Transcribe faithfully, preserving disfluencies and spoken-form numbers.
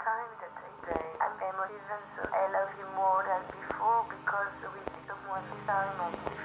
time that I say I'm emotive and so I love you more than before because with someone time I